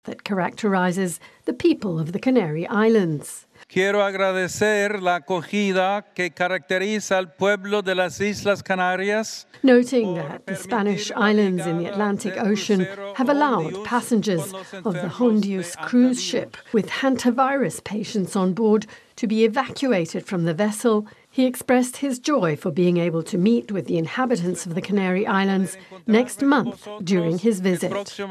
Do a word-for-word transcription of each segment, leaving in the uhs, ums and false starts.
that characterizes the people of the Canary Islands. Quiero agradecer la acogida que caracteriza al pueblo de las Islas Canarias. Noting that the Spanish islands in the Atlantic Ocean have allowed passengers of the Hondius cruise ship with hantavirus patients on board to be evacuated from the vessel, he expressed his joy for being able to meet with the inhabitants of the Canary Islands next month during his visit.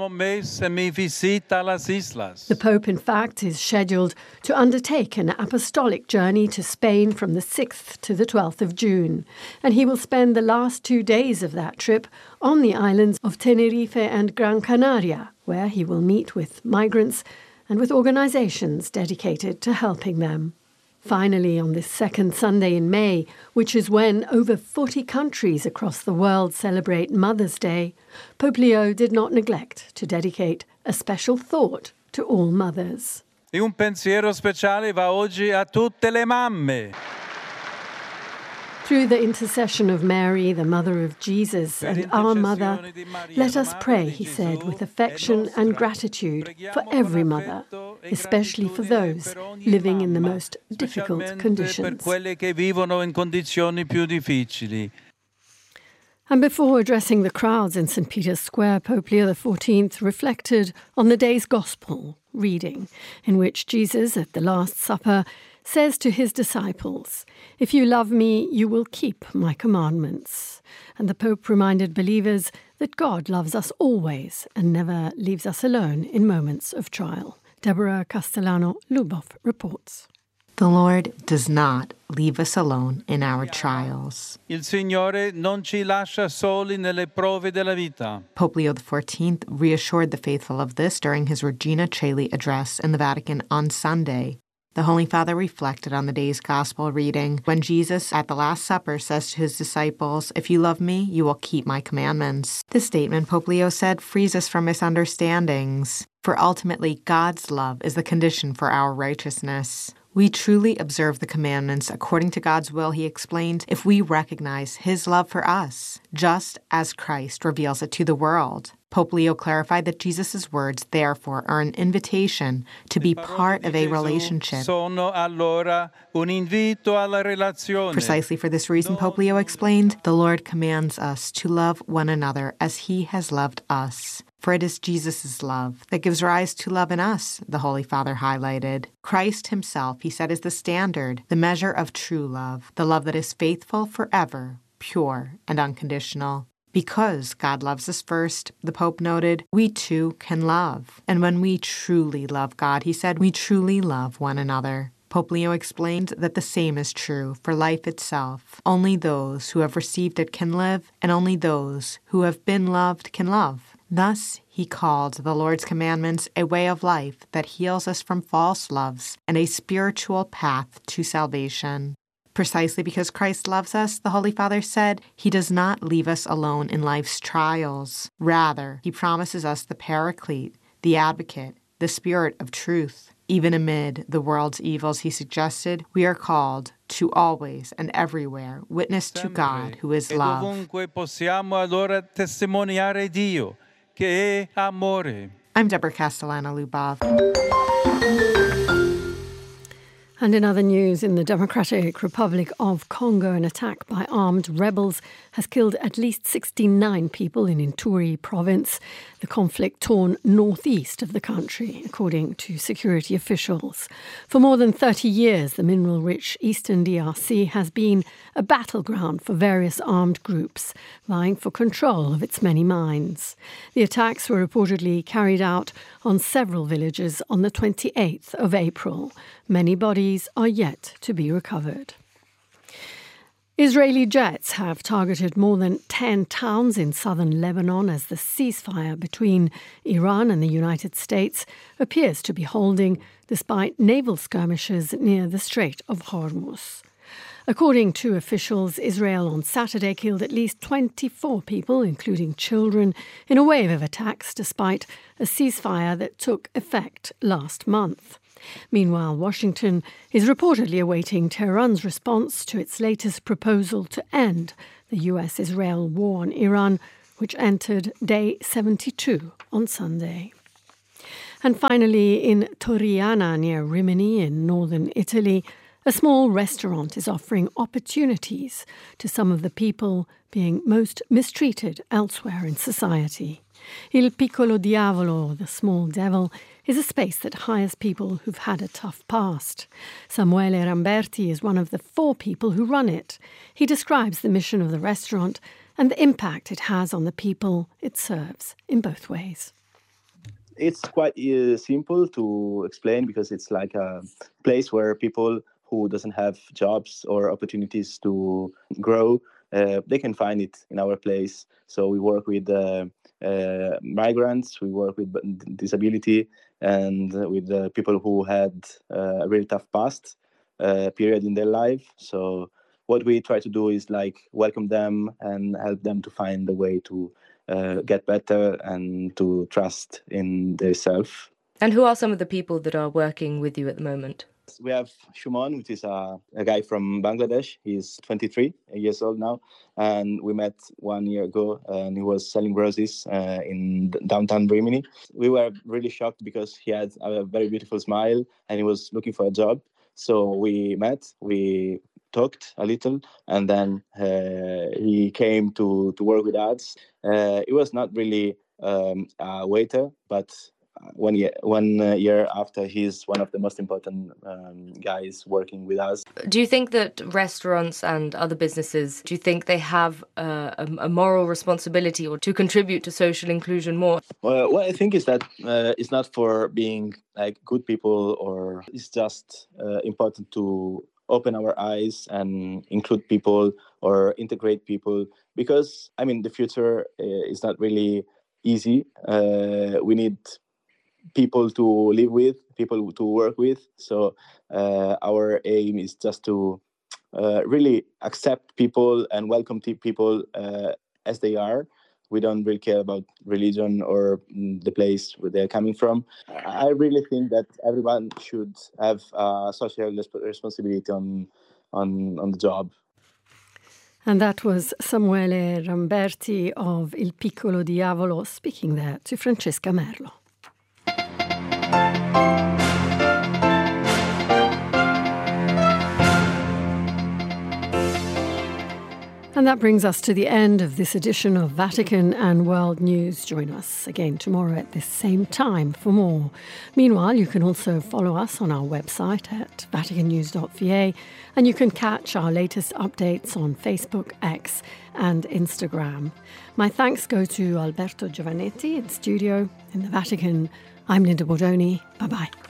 The Pope, in fact, is scheduled to undertake an apostolic journey to Spain from the sixth to the twelfth of June, and he will spend the last two days of that trip on the islands of Tenerife and Gran Canaria, where he will meet with migrants and with organizations dedicated to helping them. Finally, on this second Sunday in May, which is when over forty countries across the world celebrate Mother's Day, Pope Leo did not neglect to dedicate a special thought to all mothers. E un pensiero speciale va oggi a tutte le mamme. Through the intercession of Mary, the mother of Jesus, and our mother, let us pray, he said, with affection and gratitude for every mother, especially for those living in the most difficult conditions. And before addressing the crowds in Saint Peter's Square, Pope Leo the fourteenth reflected on the day's Gospel reading, in which Jesus, at the Last Supper, says to his disciples, "If you love me, you will keep my commandments." And the Pope reminded believers that God loves us always and never leaves us alone in moments of trial. Deborah Castellano-Lubov reports. The Lord does not leave us alone in our trials. Il Signore non ci lascia soli nelle prove della vita. Pope Leo the fourteenth reassured the faithful of this during his Regina Caeli address in the Vatican on Sunday. The Holy Father reflected on the day's Gospel reading when Jesus at the Last Supper says to his disciples, "If you love me, you will keep my commandments." This statement, Pope Leo said, frees us from misunderstandings, for ultimately God's love is the condition for our righteousness. We truly observe the commandments according to God's will, he explained, if we recognize his love for us, just as Christ reveals it to the world. Pope Leo clarified that Jesus' words, therefore, are an invitation to be part of a relationship. Precisely for this reason, Pope Leo explained, the Lord commands us to love one another as he has loved us. For it is Jesus' love that gives rise to love in us, the Holy Father highlighted. Christ himself, he said, is the standard, the measure of true love, the love that is faithful forever, pure, and unconditional. Because God loves us first, the Pope noted, we too can love. And when we truly love God, he said, we truly love one another. Pope Leo explained that the same is true for life itself. Only those who have received it can live, and only those who have been loved can love. Thus, he called the Lord's commandments a way of life that heals us from false loves and a spiritual path to salvation. Precisely because Christ loves us, the Holy Father said, he does not leave us alone in life's trials. Rather, he promises us the Paraclete, the Advocate, the Spirit of truth. Even amid the world's evils, he suggested, we are called to always and everywhere witness to God, who is love. I'm Deborah Castellano-Lubov. And in other news, in the Democratic Republic of Congo, an attack by armed rebels has killed at least sixty-nine people in Ituri province, the conflict-torn northeast of the country, according to security officials. For more than thirty years, the mineral-rich eastern D R C has been a battleground for various armed groups, vying for control of its many mines. The attacks were reportedly carried out on several villages on the twenty-eighth of April. Many bodies are yet to be recovered. Israeli jets have targeted more than ten towns in southern Lebanon as the ceasefire between Iran and the United States appears to be holding despite naval skirmishes near the Strait of Hormuz. According to officials, Israel on Saturday killed at least twenty-four people, including children, in a wave of attacks despite a ceasefire that took effect last month. Meanwhile, Washington is reportedly awaiting Tehran's response to its latest proposal to end the U S Israel war on Iran, which entered day seventy-two on Sunday. And finally, in Toriana, near Rimini in northern Italy, a small restaurant is offering opportunities to some of the people being most mistreated elsewhere in society. Il Piccolo Diavolo, the Small Devil, is a space that hires people who've had a tough past. Samuele Ramberti is one of the four people who run it. He describes the mission of the restaurant and the impact it has on the people it serves in both ways. It's quite uh, simple to explain because it's like a place where people who doesn't have jobs or opportunities to grow, uh, they can find it in our place. So we work with uh, uh, migrants, we work with disability, and with uh, people who had uh, a really tough past uh, period in their life. So what we try to do is like welcome them and help them to find a way to uh, get better and to trust in themselves. And who are some of the people that are working with you at the moment? We have Shumon, which is a, a guy from Bangladesh. He's twenty-three years old now, and we met one year ago, and he was selling roses uh, in downtown Rimini. We were really shocked because he had a very beautiful smile, and he was looking for a job. So we met, we talked a little, and then uh, he came to, to work with us. Uh, he was not really um, a waiter, but One year, one uh, year after, he's one of the most important um, guys working with us. Do you think that restaurants and other businesses, do you think they have uh, a, a moral responsibility or to contribute to social inclusion more? Well, what I think is that uh, it's not for being like good people, or it's just uh, important to open our eyes and include people or integrate people, because, I mean, the future uh, is not really easy. Uh, we need people to live with, people to work with. So uh, our aim is just to uh, really accept people and welcome people uh, as they are. We don't really care about religion or the place where they're coming from. I really think that everyone should have a social responsibility on, on, on the job. And that was Samuele Ramberti of Il Piccolo Diavolo speaking there to Francesca Merlo. And that brings us to the end of this edition of Vatican and World News. Join us again tomorrow at this same time for more. Meanwhile, you can also follow us on our website at vatican news dot v a, and you can catch our latest updates on Facebook, X and Instagram. My thanks go to Alberto Giovannetti in studio in the Vatican. I'm Linda Bordoni. Bye-bye.